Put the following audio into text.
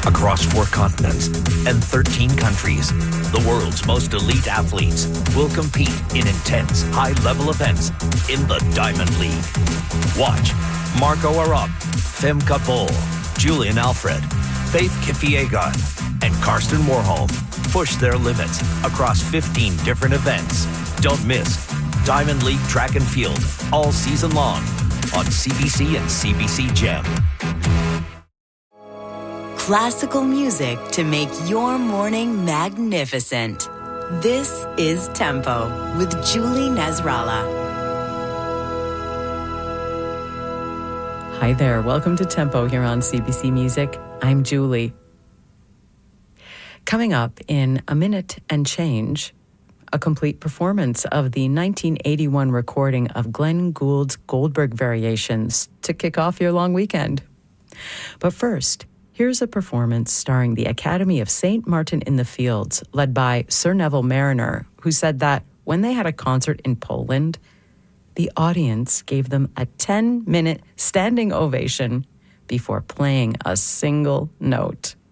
across 4 continents and 13 countries. The world's most elite athletes will compete in intense, high-level events in the Diamond League. Watch Marco Arop, Femke Bol, Julian Alfred, Faith Kipyegon, and Karsten Warholm push their limits across 15 different events. Don't miss Diamond League Track and Field all season long on CBC and CBC Gem. Classical music to make your morning magnificent. This is Tempo with Julie Nasrallah. Hi there. Welcome to Tempo here on CBC Music. I'm Julie. Coming up in a minute and change, a complete performance of the 1981 recording of Glenn Gould's Goldberg Variations to kick off your long weekend. But first, here's a performance starring the Academy of St. Martin in the Fields, led by Sir Neville Marriner, who said that when they had a concert in Poland, the audience gave them a 10-minute standing ovation before playing a single note.